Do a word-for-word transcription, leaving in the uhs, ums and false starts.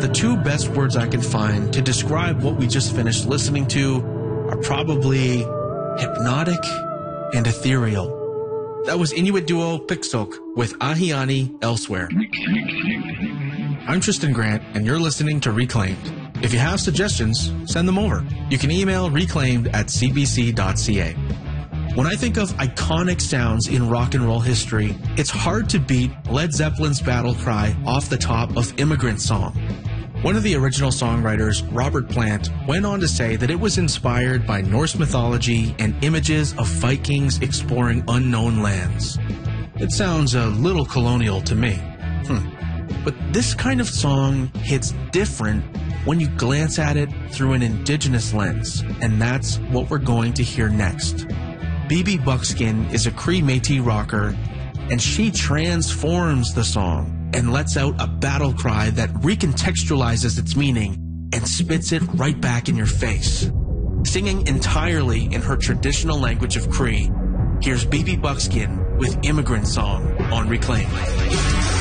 the two best words I can find to describe what we just finished listening to are probably hypnotic and ethereal. That was Inuit duo Pixok with Ahiani Elsewhere. I'm Tristan Grant, and you're listening to Reclaimed. If you have suggestions, send them over. You can email reclaimed at c b c dot c a. When I think of iconic sounds in rock and roll history, it's hard to beat Led Zeppelin's battle cry off the top of Immigrant Song. One of the original songwriters, Robert Plant, went on to say that it was inspired by Norse mythology and images of Vikings exploring unknown lands. It sounds a little colonial to me. Hmm. But this kind of song hits different when you glance at it through an indigenous lens, and that's what we're going to hear next. B B Buckskin is a Cree Métis rocker, and she transforms the song and lets out a battle cry that recontextualizes its meaning and spits it right back in your face. Singing entirely in her traditional language of Cree, here's B B Buckskin with Immigrant Song on Reclaim.